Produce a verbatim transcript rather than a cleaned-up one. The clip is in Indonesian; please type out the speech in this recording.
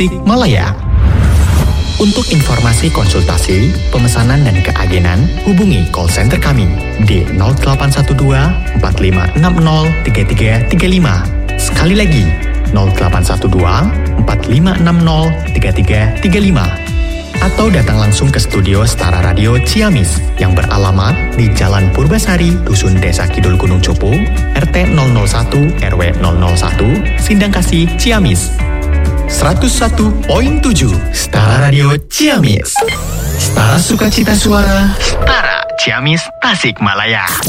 Tasikmalaya. Untuk informasi konsultasi, pemesanan dan keagenan, hubungi call center kami di nol delapan satu dua empat lima enam nol tiga tiga tiga lima. Sekali lagi, nol delapan satu dua empat lima enam nol tiga tiga tiga lima. Atau datang langsung ke studio Setara Radio Ciamis yang beralamat di Jalan Purbasari, Dusun Desa Kidul Gunung Cupu, R T nol nol satu R W nol nol satu, Sindangkasih, Ciamis. seratus satu koma tujuh Setara Radio Ciamis. Setara Sukacita Suara. Setara Ciamis, Tasikmalaya.